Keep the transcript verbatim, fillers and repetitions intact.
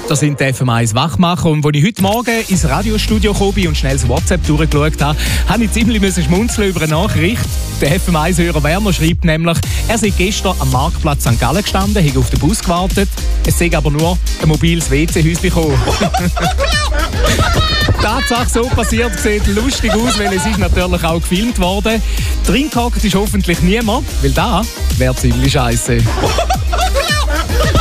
Das sind die F M eins Wachmacher. Und als ich heute Morgen ins Radiostudio gekommen bin und schnell das WhatsApp durchgeschaut habe, habe ich ziemlich schmunzeln über eine Nachricht. Der F M eins-Hörer Werner schreibt nämlich, er sei gestern am Marktplatz Sankt Gallen gestanden, hat auf den Bus gewartet. Es sei aber nur ein mobiles W C-Häuschen gekommen. Tatsache, so passiert, sieht lustig aus, weil es ist natürlich auch gefilmt worden. Drin gehockt ist hoffentlich niemand, weil da wäre ziemlich scheisse.